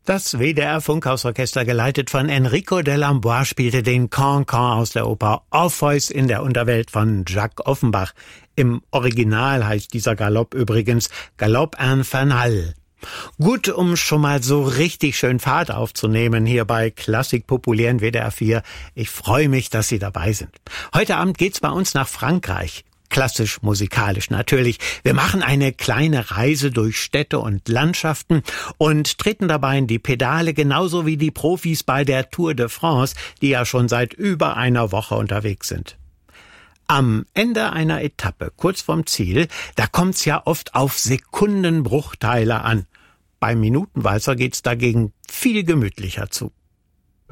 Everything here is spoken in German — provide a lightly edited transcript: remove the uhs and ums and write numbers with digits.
Das WDR-Funkhausorchester, geleitet von Enrico Delambois, spielte den Cancan aus der Oper Orpheus in der Unterwelt von Jacques Offenbach. Im Original heißt dieser Galopp übrigens Galopp infernal. Gut, um schon mal so richtig schön Fahrt aufzunehmen hier bei Klassik populär in WDR 4. Ich freue mich, dass Sie dabei sind. Heute Abend geht's bei uns nach Frankreich. Klassisch, musikalisch natürlich. Wir machen eine kleine Reise durch Städte und Landschaften und treten dabei in die Pedale, genauso wie die Profis bei der Tour de France, die ja schon seit über einer Woche unterwegs sind. Am Ende einer Etappe, kurz vorm Ziel, da kommt's ja oft auf Sekundenbruchteile an. Beim Minutenwalzer geht's dagegen viel gemütlicher zu.